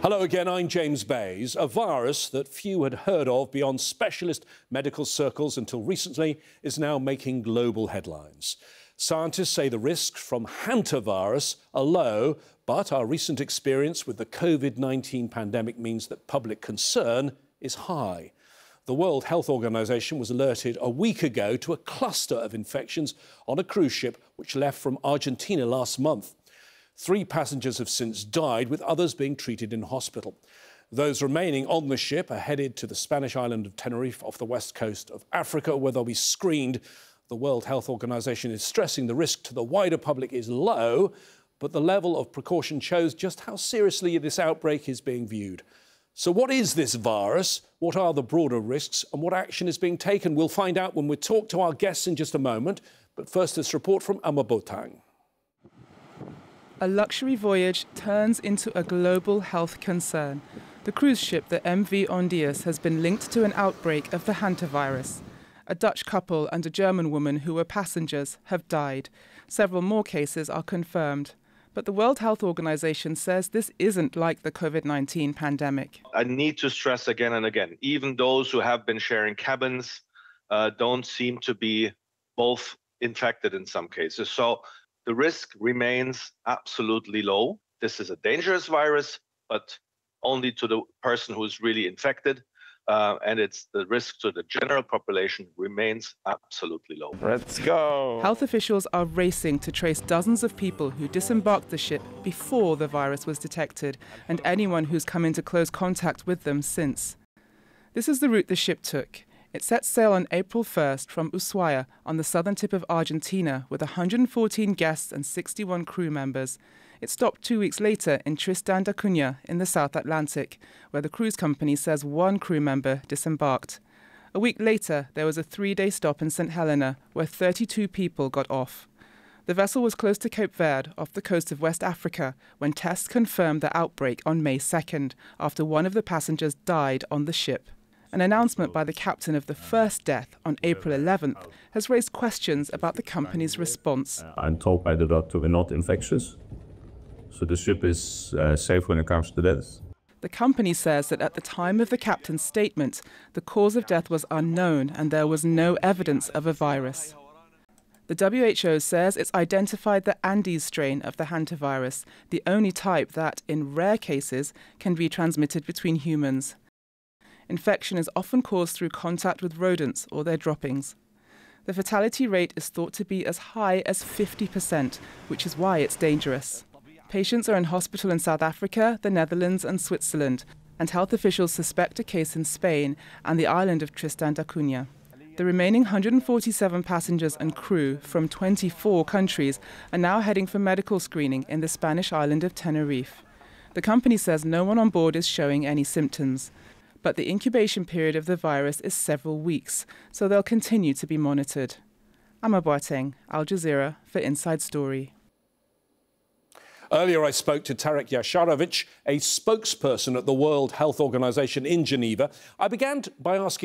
Hello again, I'm James Bays. A virus that few had heard of beyond specialist medical circles until recently is now making global headlines. Scientists say the risks from hantavirus are low, but our recent experience with the COVID-19 pandemic means that public concern is high. The World Health Organization was alerted a week ago to a cluster of infections on a cruise ship which left from Argentina last month. 3 passengers have since died, with others being treated in hospital. Those remaining on the ship are headed to the Spanish island of Tenerife off the west coast of Africa, where they'll be screened. The World Health Organization is stressing the risk to the wider public is low, but the level of precaution shows just how seriously this outbreak is being viewed. So what is this virus? What are the broader risks and what action is being taken? We'll find out when we talk to our guests in just a moment. But first, this report from Ama Botang. A luxury voyage turns into a global health concern. The cruise ship, the MV Ondias, has been linked to an outbreak of the hantavirus. A Dutch couple and a German woman who were passengers have died. Several more cases are confirmed. But the World Health Organization says this isn't like the COVID-19 pandemic. I need to stress again and again, even those who have been sharing cabins don't seem to be both infected in some cases. So the risk remains absolutely low. This is a dangerous virus, but only to the person who is really infected. And it's the risk to the general population remains absolutely low. Let's go. Health officials are racing to trace dozens of people who disembarked the ship before the virus was detected and anyone who's come into close contact with them since. This is the route the ship took. It set sail on April 1st from Ushuaia on the southern tip of Argentina with 114 guests and 61 crew members. It stopped 2 weeks later in Tristan da Cunha in the South Atlantic, where the cruise company says 1 crew member disembarked. A week later, there was a 3-day stop in St. Helena, where 32 people got off. The vessel was close to Cape Verde, off the coast of West Africa, when tests confirmed the outbreak on May 2nd, after one of the passengers died on the ship. An announcement by the captain of the first death on April 11th has raised questions about the company's response. I'm told by the doctor we're not infectious, so the ship is safe when it comes to death. The company says that at the time of the captain's statement, the cause of death was unknown and there was no evidence of a virus. The WHO says it's identified the Andes strain of the hantavirus, the only type that, in rare cases, can be transmitted between humans. Infection is often caused through contact with rodents or their droppings. The fatality rate is thought to be as high as 50%, which is why it's dangerous. Patients are in hospital in South Africa, the Netherlands and Switzerland, and health officials suspect a case in Spain and the island of Tristan da Cunha. The remaining 147 passengers and crew from 24 countries are now heading for medical screening in the Spanish island of Tenerife. The company says no one on board is showing any symptoms. But the incubation period of the virus is several weeks, so they'll continue to be monitored. Ama Botang, Al Jazeera for Inside Story. Earlier, I spoke to Tarek Yasharovich, a spokesperson at the World Health Organization in Geneva. I began by asking